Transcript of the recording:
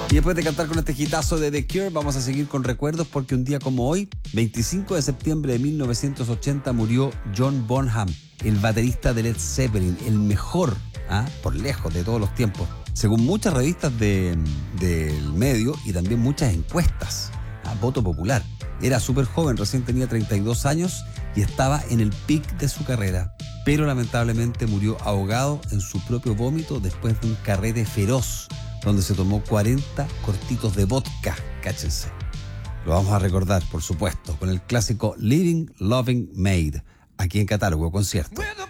Y después de cantar con este hitazo de The Cure, vamos a seguir con recuerdos porque un día como hoy, 25 de septiembre de 1980, murió John Bonham, el baterista de Led Zeppelin, el mejor, por lejos, de todos los tiempos. Según muchas revistas del medio y también muchas encuestas, voto popular. Era súper joven, recién tenía 32 años y estaba en el pic de su carrera. Pero lamentablemente murió ahogado en su propio vómito después de un carrete feroz, donde se tomó 40 cortitos de vodka, cáchense. Lo vamos a recordar, por supuesto, con el clásico Living Loving Made, aquí en Catálogo Concierto.